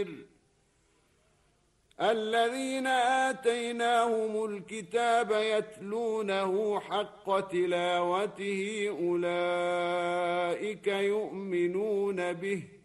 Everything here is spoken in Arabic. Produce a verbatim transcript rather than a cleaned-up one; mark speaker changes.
Speaker 1: بصير الذين آتيناهم الكتاب يتلونه حق تلاوته أولئك يؤمنون به